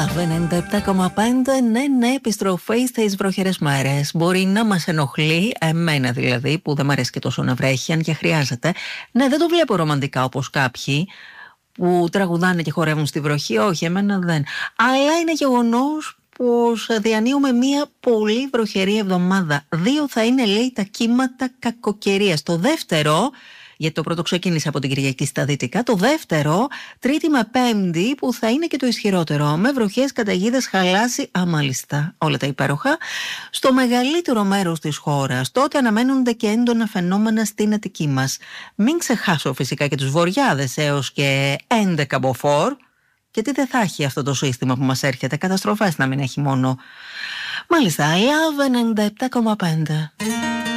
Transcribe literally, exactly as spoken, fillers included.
Love ενενήντα επτά κόμμα πέντε, ναι, ναι, επιστροφή στις βροχερές μέρες. Μπορεί να μας ενοχλεί, εμένα δηλαδή, που δεν μου αρέσει και τόσο να βρέχει, αν και χρειάζεται. Ναι, δεν το βλέπω ρομαντικά όπως κάποιοι που τραγουδάνε και χορεύουν στη βροχή. Όχι, εμένα δεν. Αλλά είναι γεγονός πως διανύουμε μία πολύ βροχερή εβδομάδα. Δύο θα είναι, λέει, τα κύματα κακοκαιρίας. Το δεύτερο, γιατί το πρώτο ξεκίνησε από την Κυριακή στα δυτικά, το δεύτερο, Τρίτη με Πέμπτη, που θα είναι και το ισχυρότερο, με βροχές, καταιγίδες, χαλάσει, αμάλιστα, όλα τα υπέροχα, στο μεγαλύτερο μέρος της χώρας. Τότε αναμένονται και έντονα φαινόμενα στην Αττική μας. Μην ξεχάσω φυσικά και τους βορειάδες έως και έντεκα μποφόρ. Και τι δεν θα έχει αυτό το σύστημα που μας έρχεται, καταστροφές να μην έχει μόνο. Μάλιστα, Love ενενήντα επτά κόμμα πέντε.